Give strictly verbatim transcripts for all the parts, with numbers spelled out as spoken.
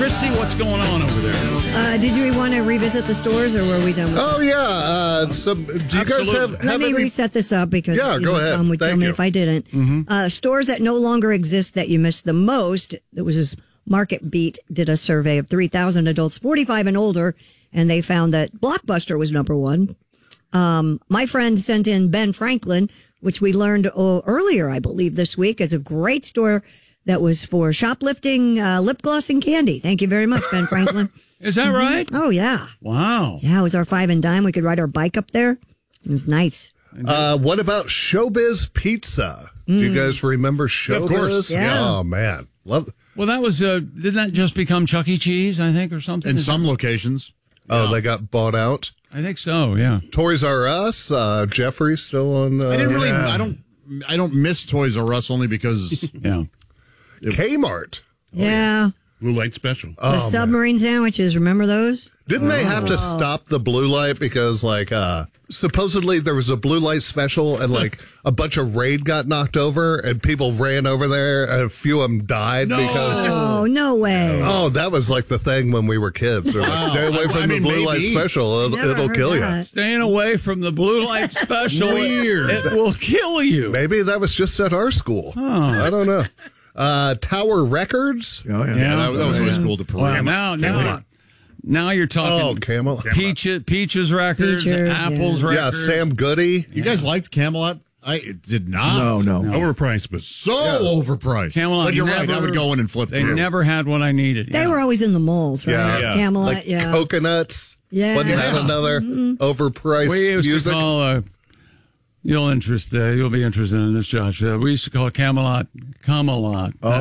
Christy, what's going on over there? Uh, did you want to revisit the stores, or were we done with Oh, yeah. Uh, some, do you Absolutely. guys have, Let have me any? reset this up because Yeah, you go know, ahead. Tom would Thank tell me you. if I didn't. Mm-hmm. Uh, stores that no longer exist that you missed the most. It was this Market Beat did a survey of three thousand adults forty-five and older, and they found that Blockbuster was number one. Um, my friend sent in Ben Franklin, which we learned oh, earlier, I believe, this week, is a great store that was for shoplifting, uh, lip gloss and candy. Thank you very much, Ben Franklin. Is that right? Oh, yeah. Wow. Yeah, it was our five and dime. We could ride our bike up there. It was nice. Uh, what about Showbiz Pizza? Do you guys remember Showbiz? of course. Yeah. Oh, man. Love. Well, that was, uh, didn't that just become Chuck E. Cheese, I think, or something? In Is some that- locations. Oh, they got bought out. I think so, yeah. Toys R Us. Uh, Jeffrey still on. Uh, I didn't really. I don't. I don't miss Toys R Us only because Yeah. Kmart. Yeah. Blue light special. The submarine sandwiches, remember those? Didn't they have Oh. to stop the blue light because, like, uh, supposedly there was a blue light special and, like, a bunch of Raid got knocked over and people ran over there and a few of them died No. because. Oh, no way. Oh, that was like the thing when we were kids. They're like, Wow. stay away from I the mean, blue light maybe. special. It'll, Never it'll heard kill you. that. Staying away from the blue light special. Weird. It will kill you. Maybe that was just at our school. I don't know. Uh, Tower Records. Oh, yeah. Yeah. that, that was always cool to Well, parade. now, now, now you're Oh, talking Camel. Peaches, Peaches records, Peaches, Apples yeah. Yeah, records. Sam Goody. You guys liked Camelot? I did not. No, no. Overpriced, but So overpriced. Camelot, But you're never, right. I would go in and flip They through. never had what I needed. They yeah. were always in the malls, right? Yeah. Yeah. Camelot, Like yeah. coconuts. Yeah. Wasn't that Yeah. another overpriced We used music? to call. Uh, you'll interest. Uh, you'll be interested in this, Josh. Uh, we used to call Camelot Camelot. Oh, boy.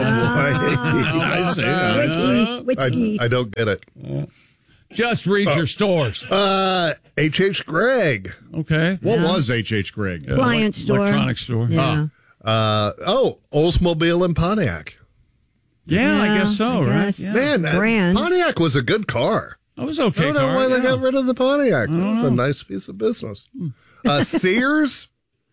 I see. Uh, Witty, witty. I, I don't get it. Just read your stores. Uh, H H. Gregg. Okay. What was H H. Gregg? Appliance store. Electronic store. Yeah. Uh, oh, Oldsmobile and Pontiac. Yeah, I guess so, I right? guess. Yeah. Man, uh, Brands. Pontiac was a good car. That was I okay. don't know car, why they yeah. got rid of the Pontiac. That was a nice piece of business. Uh, Sears.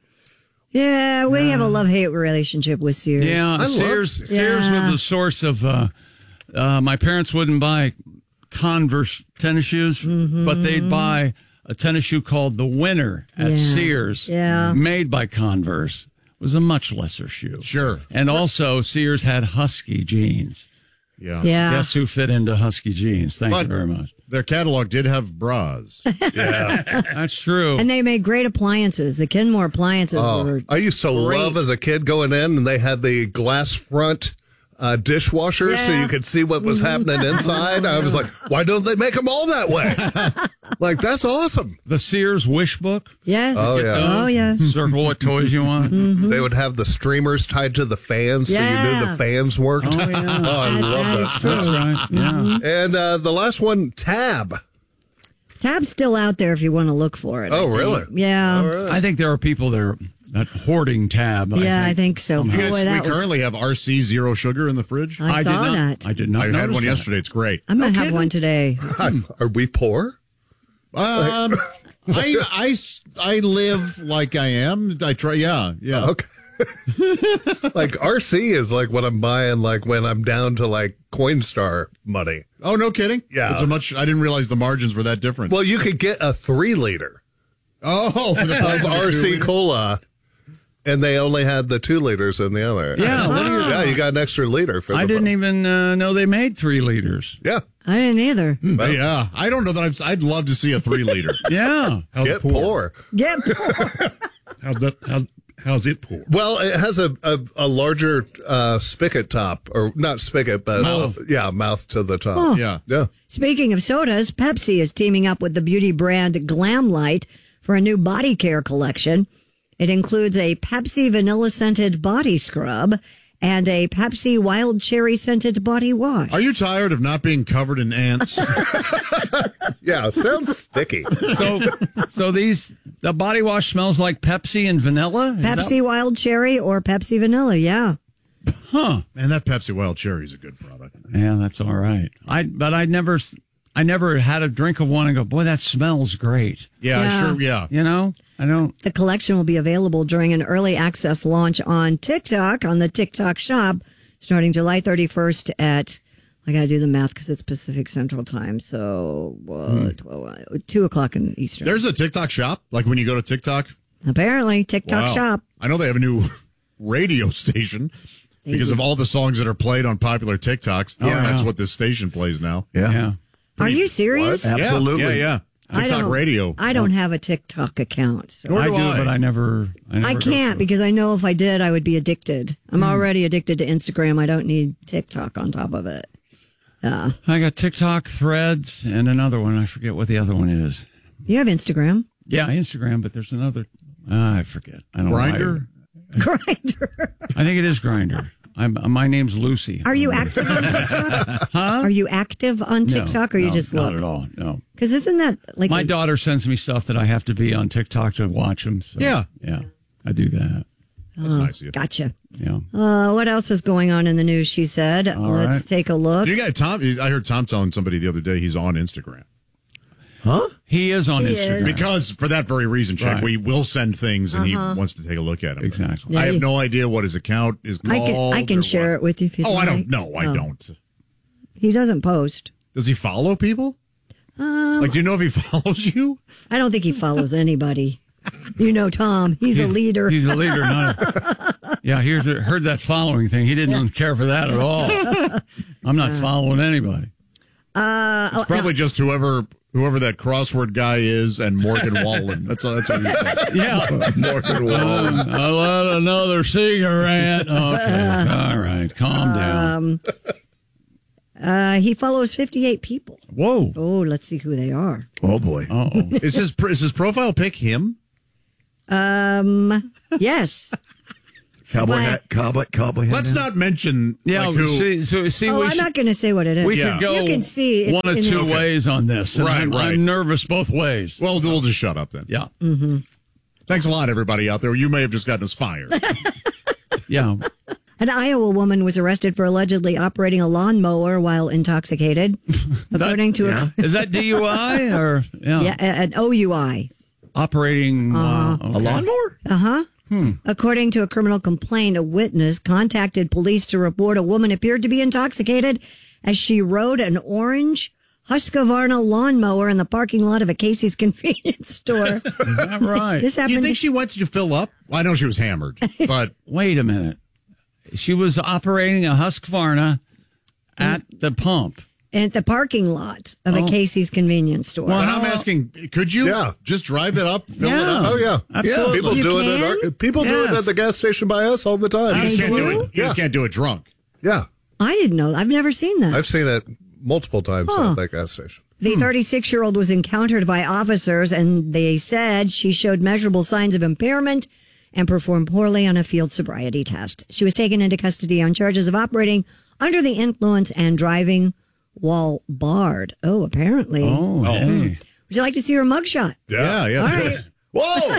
Yeah, we have a love-hate relationship with Sears. Yeah, love Sears. Sears. Sears Yeah. was the source of. Uh, uh, my parents wouldn't buy Converse tennis shoes, but they'd buy a tennis shoe called the Winner at Yeah. Sears, Yeah. made by Converse. It was a much lesser shoe. Sure. And also, Sears had Husky jeans. Yeah. Yeah. Guess who fit into Husky jeans? Thank But- you very much. Their catalog did have bras. That's true. And they made great appliances. The Kenmore appliances Oh, were I used to great. love as a kid going in, and they had the glass front uh, dishwasher, so Yeah. you could see what was happening inside. I was like, why don't they make them all that way? Like, that's awesome. the Sears Wish Book. Yes. Oh, yeah. Oh, yes. Circle what toys you want. They would have the streamers tied to the fans, so you knew Yeah. the fans worked. Oh, yeah. Oh, I That- love that that. is true. That's right. Yeah. And uh, the last one, Tab. Tab's still out there if you want to look for it. I Oh, think. really? Yeah. All right. I think there are people that are that hoarding Tab. Yeah, I think so. You guys, Boy, that we was- currently have R C Zero Sugar in the fridge. I, I saw did not, that. I did not I had notice one that. yesterday. It's great. I'm going to No have kidding. one today. Are we poor? Um, I, I, I live like I am. I try. Yeah. Yeah. Okay. Like R C is like what I'm buying, like when I'm down to like Coinstar money. Oh, no kidding. Yeah. It's a much. I didn't realize the margins were that different. Well, you could get a three liter oh, for the price of of a R C two-liter? Cola, and they only had the two liters in the other. Yeah, what are your- yeah, you got an extra liter for. I the didn't bu- even uh, know they made three liters. Yeah, I didn't either. But yeah, I don't know that I've, I'd love to see a three liter. Yeah. How's get it pour? poor. Get How's, that, how, how's it pour? Well, it has a a, a larger uh, spigot top, or not spigot, but Mouth. yeah, mouth to the top. Yeah. Yeah. Speaking of sodas, Pepsi is teaming up with the beauty brand Glamlight for a new body care collection. It includes a Pepsi vanilla scented body scrub and a Pepsi wild cherry scented body wash. Are you tired of not being covered in ants? Yeah, sounds sticky. So, so these the body wash smells like Pepsi and vanilla. Is Pepsi wild cherry or Pepsi vanilla, yeah. that- huh? Man, that Pepsi Wild Cherry is a good product. Yeah, that's all right. I but I never, I never had a drink of one and go, boy, that smells great. Yeah, Yeah. sure. Yeah. You know, I don't. The collection will be available during an early access launch on TikTok, on the TikTok shop, starting July thirty-first at I got to do the math because it's Pacific Central Time. So uh, twelve, uh, two o'clock in Eastern. There's a TikTok shop. Like when you go to TikTok. Apparently, TikTok Wow. shop. I know they have a new radio station because do. of all the songs that are played on popular TikToks. Yeah. That's what this station plays now. Yeah. Yeah. Are you serious? What? Absolutely. Yeah, yeah. yeah. I TikTok don't- radio. I don't have a TikTok account. So. Nor I do do, I. but I never. I, never I go can't through it. because I know if I did, I would be addicted. I'm already addicted to Instagram. I don't need TikTok on top of it. Uh, I got TikTok, Threads, and another one. I forget what the other one is. you have Instagram. Yeah, Instagram, but there's another. Uh, I forget. I don't Grinder? know. Grinder. I think it is Grinder. I'm. My name's Lucy. Are you active on TikTok? Huh? Are you active on No, TikTok, or you no, just not look? at all. No. Because isn't that like My a- daughter sends me stuff that I have to be on TikTok to watch them. So, Yeah. yeah, I do that. That's nice of you. Gotcha. Yeah. Uh, what else is going on in the news? She said. Let's right. take a look. You got Tom. I heard Tom telling somebody the other day he's on Instagram. He is on He Instagram. is. Because for that very reason, Chick, Right. we will send things and he wants to take a look at them. Exactly. I Yeah, have he- no idea what his account is I called. can I can or share what. it with you if you Oh, like. I don't. No, I Oh. don't. He doesn't post. Does he follow people? Um, like, do you know if he follows you? I don't think he follows anybody. You know, Tom. He's, a leader. He's a leader. Not a, yeah, here's the, heard that following thing. He didn't care for that at all. I'm not following anybody. Uh, Probably just whoever whoever that crossword guy is and Morgan Wallen. That's that's what you think. Yeah. Morgan Wallen. Um, I'll let another cigarette. Okay. All right. Calm down. uh, he follows fifty-eight people. Whoa. Oh, let's see who they are. Oh boy. Uh-oh. Is his is his profile pic him? Um, yes. Cowboy But- hat. Cowboy. Cowboy hat. Let's not mention Yeah. like who. see, so, see, Oh, we I'm should, not going to say what it is. we Yeah. could go You can see it's one of in two his- ways on this. And Right, I'm, right. I'm nervous both ways. Well, we'll just shut up then. Yeah. Thanks a lot, everybody out there. You may have just gotten us fired. Yeah. An Iowa woman was arrested for allegedly operating a lawnmower while intoxicated, according to yeah. a Is that D U I or yeah, yeah, an O U I. operating wow, A okay. lawnmower? Uh-huh. According to a criminal complaint, a witness contacted police to report a woman appeared to be intoxicated as she rode an orange Husqvarna lawnmower in the parking lot of a Casey's convenience store. Is that right? This Do happened. you think she went to fill up? Well, I know she was hammered, but Wait a minute. She was operating a Husqvarna at the pump. at the parking lot of a Oh. Casey's convenience store. Well, but I'm asking, could you Yeah. just drive it up, fill it Yeah. up? Oh yeah, Absolutely. People You do it. At can? our, people do it Yes. at the gas station by us all the time. You just They can't do do? it. You just can't do it drunk. Yeah, I didn't know. I've never seen that. I've seen it multiple times Huh. at that gas station. The thirty-six-year-old was encountered by officers, and they said she showed measurable signs of impairment and performed poorly on a field sobriety test. She was taken into custody on charges of operating under the influence and driving while barred. Oh, apparently. Oh, hey. Would you like to see her mugshot? Yeah, yeah. All right. Whoa!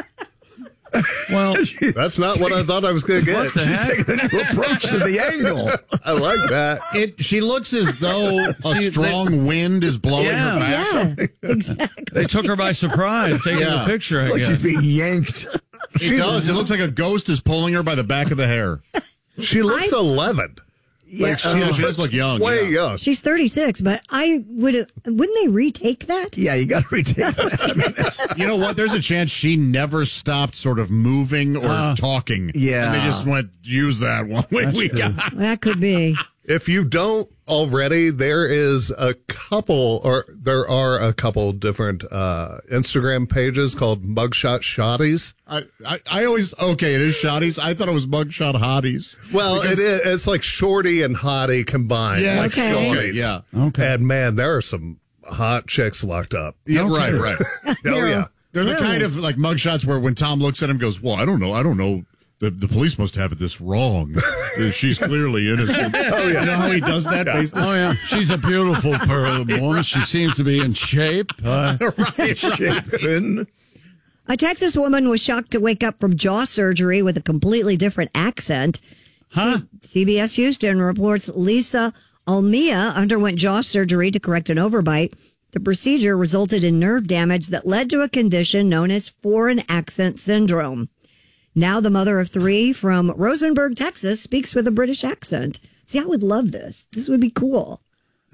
Well, That's not what I thought I was going to get. the heck? Taking a new approach to the angle. I like that. It. She looks as though a strong wind is blowing Yeah. her back. Yeah, exactly. They took her by surprise, taking Yeah. the picture, I Like guess. she's being yanked. She does. It looks like a ghost is pulling her by the back of the hair. She looks I- eleven. Yeah. Yeah, she does look young. Way yeah. young. She's thirty-six, but I would, wouldn't they retake that? Yeah, you got to retake that. I mean, that's- You know what? There's a chance she never stopped sort of moving or talking. yeah. And they just went, use that one. Wait, That's we true. got. That could be. If you don't already, there is a couple, or there are a couple different uh, Instagram pages called Mugshot Shotties. I, I, I always, okay, it is shotties. I thought it was mugshot hotties. Well, Because- it is. It's like shorty and hottie combined. Yeah, like Okay. shorties. yeah. Okay. And man, there are some hot chicks locked up. Yeah, right, right. Oh yeah. They're the kind of like mugshots where when Tom looks at him, goes, "Well, I don't know, I don't know. The the police must have it this wrong. She's clearly innocent." Oh yeah, you know how he does that? Based on, Oh, yeah. She's a beautiful pearl woman. She seems to be in shape. Uh, right, Shaken. A Texas woman was shocked to wake up from jaw surgery with a completely different accent. huh? C B S Houston reports Lisa Almia underwent jaw surgery to correct an overbite. The procedure resulted in nerve damage that led to a condition known as foreign accent syndrome. Now the mother of three from Rosenberg, Texas, speaks with a British accent. See, I would love this. This would be cool.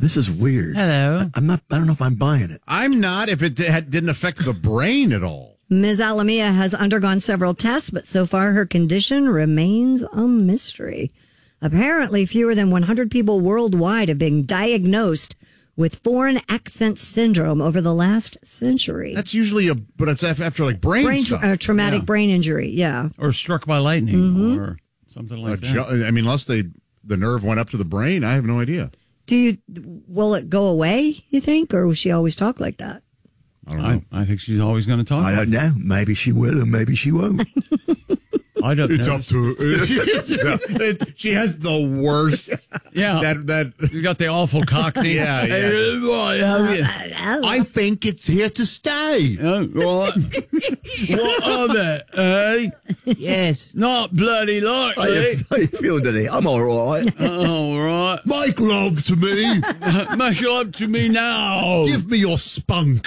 This is weird. Hello. I'm not. I don't know if I'm buying it. I'm not if it had, didn't affect the brain at all. Miz Alamia has undergone several tests, but so far her condition remains a mystery. Apparently, fewer than one hundred people worldwide have been diagnosed with foreign accent syndrome over the last century. That's usually a, but it's af- after like brain, brain stuff. tra- uh, traumatic Yeah. brain injury, yeah. Or struck by lightning Mm-hmm. or something A like that. ju- I mean, unless they the nerve went up to the brain, I have no idea. Do you, will it go away, you think, or will she always talk like that? I don't know. I, I think she's always going to talk. I don't know. Maybe she will, or maybe she won't. I don't It's know. up to it, she has the worst. Yeah. That that. You got the awful cockney. Yeah, yeah. Hey, boy, how you? I think it's here to stay. Uh, what? What of it, eh? Yes. Not bloody How likely. you, how you feeling today? I'm all right. All right. Make love to me. Make it up to me now. Give me your spunk.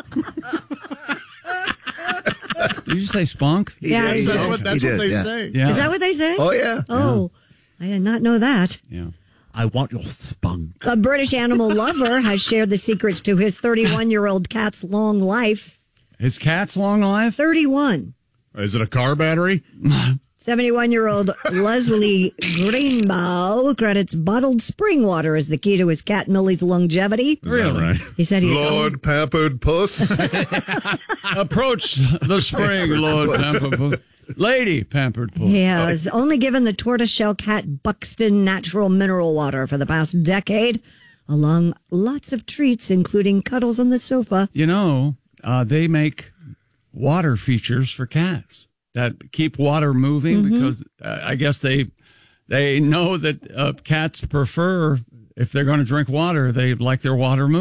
Did you say spunk? Yeah, He he did. That's did. what that's He what did, they yeah. say. Yeah. Is that what they say? Oh yeah. Oh, I did not know that. Yeah. I want your spunk. A British animal lover has shared the secrets to his thirty-one-year-old cat's long life. His cat's long life? thirty-one. Is it a car battery? seventy-one-year-old Leslie Greenbow credits bottled spring water as the key to his cat Millie's longevity. Really? Right. He said he's Lord pampered puss. Approach the spring, Lord Pampered. Lady Pampered Puss. He has only given the tortoiseshell cat Buxton natural mineral water for the past decade, along lots of treats, including cuddles on the sofa. You know, uh, they make water features for cats that keep water moving because uh, I guess they they know that uh, cats prefer, if they're going to drink water, they like their water moving.